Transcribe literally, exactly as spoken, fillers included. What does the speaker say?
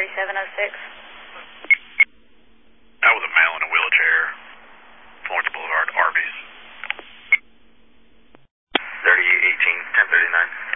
thirty-seven oh six. That was a male in a wheelchair. Florence Boulevard, Arby's. thirty-eight eighteen, ten thirty-nine.